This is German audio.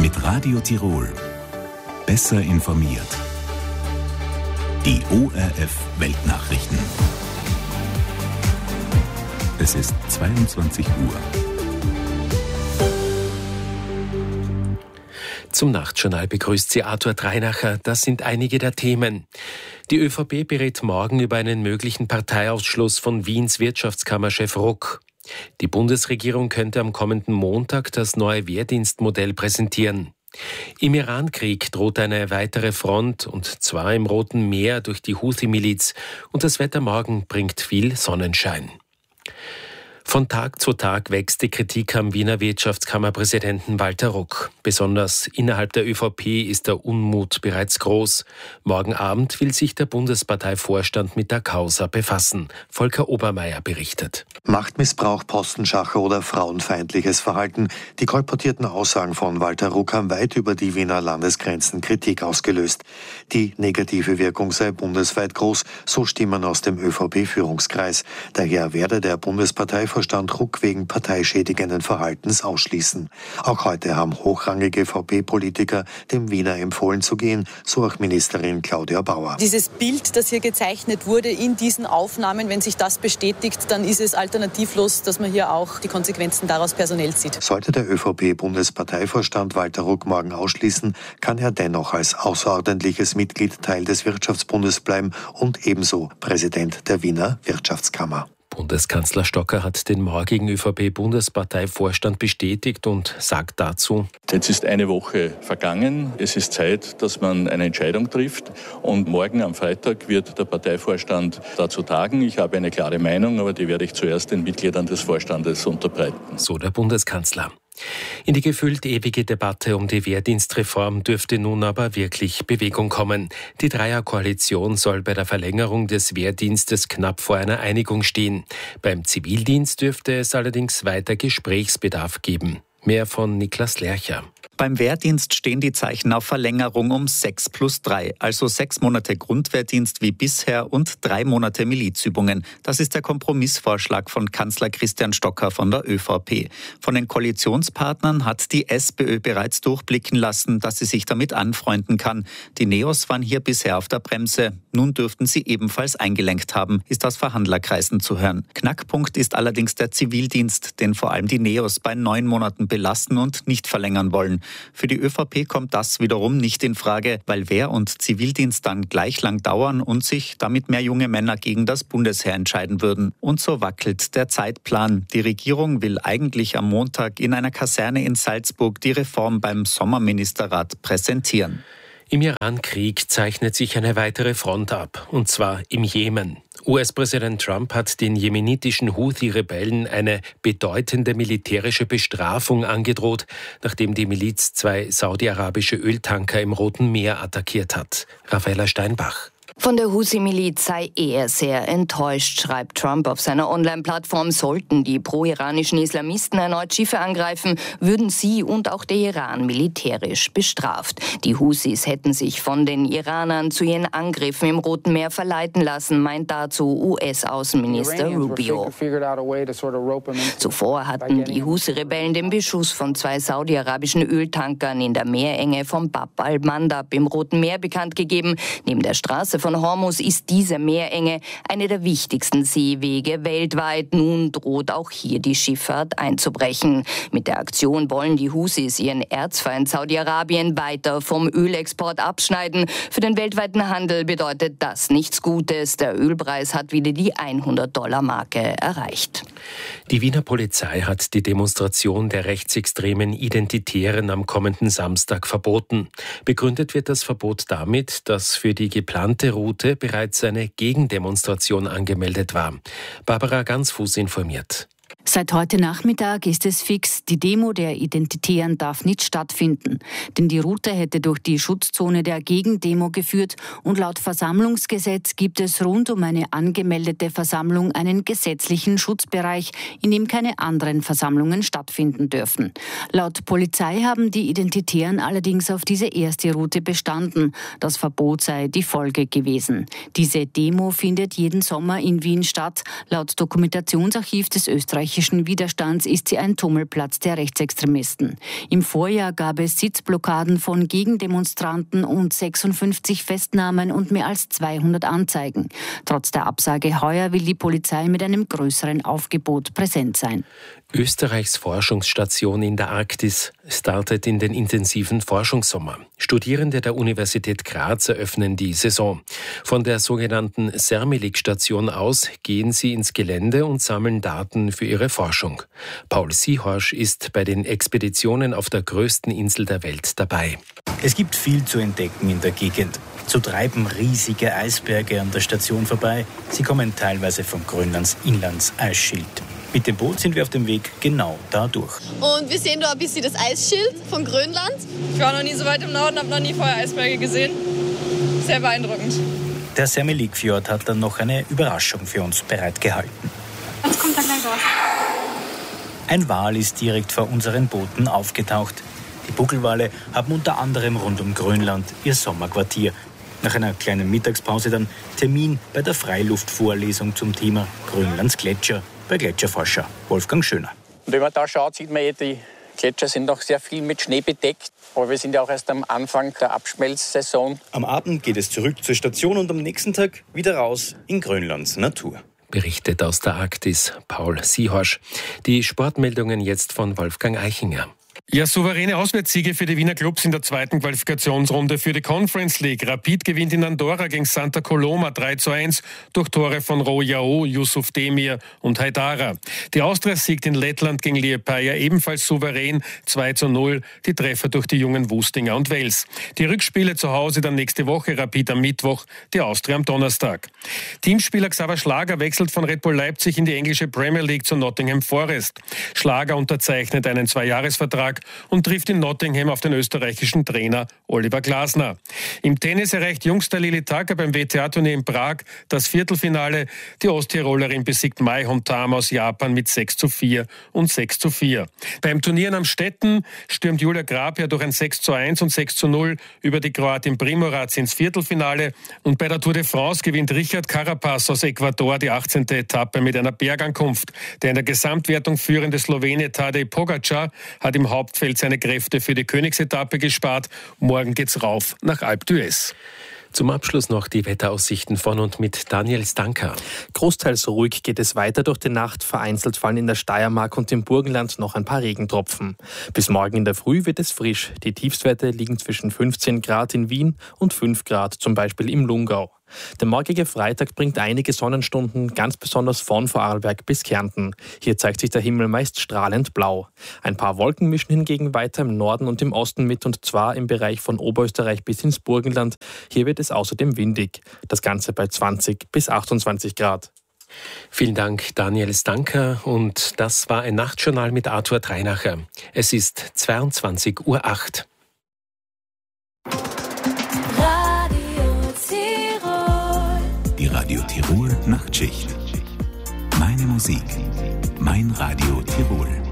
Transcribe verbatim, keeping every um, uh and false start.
Mit Radio Tirol. Besser informiert. Die O R F Weltnachrichten. Es ist zweiundzwanzig Uhr. Zum Nachtjournal begrüßt Sie Arthur Dreinacher. Das sind einige der Themen. Die ÖVP berät morgen über einen möglichen Parteiausschluss von Wiens Wirtschaftskammerchef Ruck. Die Bundesregierung könnte am kommenden Montag das neue Wehrdienstmodell präsentieren. Im Iran-Krieg droht eine weitere Front, und zwar im Roten Meer durch die Houthi-Miliz. Und das Wetter morgen bringt viel Sonnenschein. Von Tag zu Tag wächst die Kritik am Wiener Wirtschaftskammerpräsidenten Walter Ruck. Besonders innerhalb der ÖVP ist der Unmut bereits groß. Morgen Abend will sich der Bundesparteivorstand mit der Causa befassen. Volker Obermeier berichtet. Machtmissbrauch, Postenschacher oder frauenfeindliches Verhalten. Die kolportierten Aussagen von Walter Ruck haben weit über die Wiener Landesgrenzen Kritik ausgelöst. Die negative Wirkung sei bundesweit groß, so Stimmen aus dem ÖVP-Führungskreis. Daher werde der Bundesparteivorstand Verstand Ruck wegen parteischädigenden Verhaltens ausschließen. Auch heute haben hochrangige V P-Politiker dem Wiener empfohlen zu gehen, so auch Ministerin Claudia Bauer. Dieses Bild, das hier gezeichnet wurde in diesen Aufnahmen, wenn sich das bestätigt, dann ist es alternativlos, dass man hier auch die Konsequenzen daraus personell zieht. Sollte der ÖVP-Bundesparteivorstand Walter Ruck morgen ausschließen, kann er dennoch als außerordentliches Mitglied Teil des Wirtschaftsbundes bleiben und ebenso Präsident der Wiener Wirtschaftskammer. Bundeskanzler Stocker hat den morgigen ÖVP-Bundesparteivorstand bestätigt und sagt dazu: Jetzt ist eine Woche vergangen. Es ist Zeit, dass man eine Entscheidung trifft. Und morgen am Freitag wird der Parteivorstand dazu tagen. Ich habe eine klare Meinung, aber die werde ich zuerst den Mitgliedern des Vorstandes unterbreiten. So der Bundeskanzler. In die gefühlt ewige Debatte um die Wehrdienstreform dürfte nun aber wirklich Bewegung kommen. Die Dreierkoalition soll bei der Verlängerung des Wehrdienstes knapp vor einer Einigung stehen. Beim Zivildienst dürfte es allerdings weiter Gesprächsbedarf geben. Mehr von Niklas Lercher. Beim Wehrdienst stehen die Zeichen auf Verlängerung um sechs plus drei, also sechs Monate Grundwehrdienst wie bisher und drei Monate Milizübungen. Das ist der Kompromissvorschlag von Kanzler Christian Stocker von der ÖVP. Von den Koalitionspartnern hat die SPÖ bereits durchblicken lassen, dass sie sich damit anfreunden kann. Die Neos waren hier bisher auf der Bremse. Nun dürften sie ebenfalls eingelenkt haben, ist aus Verhandlerkreisen zu hören. Knackpunkt ist allerdings der Zivildienst, den vor allem die Neos bei neun Monaten belassen und nicht verlängern wollen. Für die ÖVP kommt das wiederum nicht in Frage, weil Wehr- und Zivildienst dann gleich lang dauern und sich damit mehr junge Männer gegen das Bundesheer entscheiden würden. Und so wackelt der Zeitplan. Die Regierung will eigentlich am Montag in einer Kaserne in Salzburg die Reform beim Sommerministerrat präsentieren. Im Iran-Krieg zeichnet sich eine weitere Front ab, und zwar im Jemen. U S-Präsident Trump hat den jemenitischen Houthi-Rebellen eine bedeutende militärische Bestrafung angedroht, nachdem die Miliz zwei saudi-arabische Öltanker im Roten Meer attackiert hat. Raffaella Steinbach. Von der Houthi-Miliz sei er sehr enttäuscht, schreibt Trump auf seiner Online-Plattform. Sollten die pro-iranischen Islamisten erneut Schiffe angreifen, würden sie und auch der Iran militärisch bestraft. Die Houthis hätten sich von den Iranern zu ihren Angriffen im Roten Meer verleiten lassen, meint dazu U S-Außenminister Rubio. Zuvor hatten die Houthi-Rebellen den Beschuss von zwei saudi-arabischen Öltankern in der Meerenge von Bab al-Mandab im Roten Meer bekannt gegeben. Neben der Straße von Hormuz ist diese Meerenge eine der wichtigsten Seewege weltweit. Nun droht auch hier die Schifffahrt einzubrechen. Mit der Aktion wollen die Houthis ihren Erzfeind Saudi-Arabien weiter vom Ölexport abschneiden. Für den weltweiten Handel bedeutet das nichts Gutes. Der Ölpreis hat wieder die hundert-Dollar-Marke erreicht. Die Wiener Polizei hat die Demonstration der rechtsextremen Identitären am kommenden Samstag verboten. Begründet wird das Verbot damit, dass für die geplante Route bereits eine Gegendemonstration angemeldet war. Barbara Gansfuß informiert. Seit heute Nachmittag ist es fix, die Demo der Identitären darf nicht stattfinden. Denn die Route hätte durch die Schutzzone der Gegendemo geführt und laut Versammlungsgesetz gibt es rund um eine angemeldete Versammlung einen gesetzlichen Schutzbereich, in dem keine anderen Versammlungen stattfinden dürfen. Laut Polizei haben die Identitären allerdings auf diese erste Route bestanden. Das Verbot sei die Folge gewesen. Diese Demo findet jeden Sommer in Wien statt. Laut Dokumentationsarchiv des österreichischen österreichischen Widerstands ist sie ein Tummelplatz der Rechtsextremisten. Im Vorjahr gab es Sitzblockaden von Gegendemonstranten und sechsundfünfzig Festnahmen und mehr als zweihundert Anzeigen. Trotz der Absage heuer will die Polizei mit einem größeren Aufgebot präsent sein. Österreichs Forschungsstation in der Arktis startet in den intensiven Forschungssommer. Studierende der Universität Graz eröffnen die Saison. Von der sogenannten Sermelik-Station aus gehen sie ins Gelände und sammeln Daten für ihre Forschung. Paul Siehorsch ist bei den Expeditionen auf der größten Insel der Welt dabei. Es gibt viel zu entdecken in der Gegend. So treiben riesige Eisberge an der Station vorbei. Sie kommen teilweise von Grönlands Inlandseisschild. Mit dem Boot sind wir auf dem Weg genau da durch. Und wir sehen da ein bisschen das Eisschild von Grönland. Ich war noch nie so weit im Norden, habe noch nie vorher Eisberge gesehen. Sehr beeindruckend. Der Sermelik-Fjord hat dann noch eine Überraschung für uns bereitgehalten. Jetzt kommt er gleich raus. Ein Wal ist direkt vor unseren Booten aufgetaucht. Die Buckelwale haben unter anderem rund um Grönland ihr Sommerquartier. Nach einer kleinen Mittagspause dann Termin bei der Freiluftvorlesung zum Thema Grönlands Gletscher bei Gletscherforscher Wolfgang Schöner. Und wenn man da schaut, sieht man, die Gletscher sind noch sehr viel mit Schnee bedeckt. Aber wir sind ja auch erst am Anfang der Abschmelzsaison. Am Abend geht es zurück zur Station und am nächsten Tag wieder raus in Grönlands Natur. Berichtet aus der Arktis Paul Siehorsch. Die Sportmeldungen jetzt von Wolfgang Eichinger. Ja, souveräne Auswärtssiege für die Wiener Clubs in der zweiten Qualifikationsrunde für die Conference League. Rapid gewinnt in Andorra gegen Santa Coloma drei zu eins durch Tore von Ro Yao, Yusuf Demir und Haidara. Die Austria siegt in Lettland gegen Liepaja ebenfalls souverän zwei zu null, die Treffer durch die jungen Wustinger und Wels. Die Rückspiele zu Hause dann nächste Woche, Rapid am Mittwoch, die Austria am Donnerstag. Teamspieler Xaver Schlager wechselt von Red Bull Leipzig in die englische Premier League zu Nottingham Forest. Schlager unterzeichnet einen Zweijahresvertrag und trifft in Nottingham auf den österreichischen Trainer Oliver Glasner. Im Tennis erreicht Jungster Lili Tacke beim W T A-Turnier in Prag das Viertelfinale. Die Osttirolerin besiegt Mai Hontama aus Japan mit sechs zu vier und sechs zu vier. Beim Turnier in Amstetten stürmt Julia Grab ja durch ein sechs zu eins und sechs zu null über die Kroatin Primorac ins Viertelfinale. Und bei der Tour de France gewinnt Richard Carapaz aus Ecuador die achtzehnte Etappe mit einer Bergankunft. Der in der Gesamtwertung führende Slowene Tadej Pogacar hat im Hauptfeld seine Kräfte für die Königsetappe gespart. Morgen geht's rauf nach Alpe d'Huez. Zum Abschluss noch die Wetteraussichten von und mit Daniel Stanker. Großteils ruhig geht es weiter durch die Nacht. Vereinzelt fallen in der Steiermark und im Burgenland noch ein paar Regentropfen. Bis morgen in der Früh wird es frisch. Die Tiefstwerte liegen zwischen fünfzehn Grad in Wien und fünf Grad, zum Beispiel im Lungau. Der morgige Freitag bringt einige Sonnenstunden, ganz besonders von Vorarlberg bis Kärnten. Hier zeigt sich der Himmel meist strahlend blau. Ein paar Wolken mischen hingegen weiter im Norden und im Osten mit, und zwar im Bereich von Oberösterreich bis ins Burgenland. Hier wird es außerdem windig. Das Ganze bei zwanzig bis achtundzwanzig Grad. Vielen Dank, Daniel Stanker. Und das war ein Nachtjournal mit Arthur Dreinacher. Es ist zweiundzwanzig Uhr acht. Die Radio Tirol Nachtschicht. Meine Musik. Mein Radio Tirol.